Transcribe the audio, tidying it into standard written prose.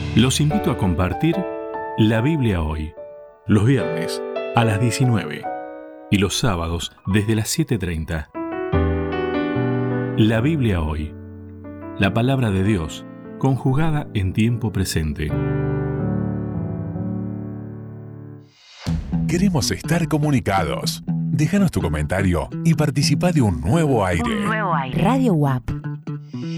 Los invito a compartir la Biblia hoy, los viernes a las 19 y los sábados desde las 7:30. La Biblia hoy, la palabra de Dios conjugada en tiempo presente. Queremos estar comunicados. Déjanos tu comentario y participa de un nuevo aire. Radio UAP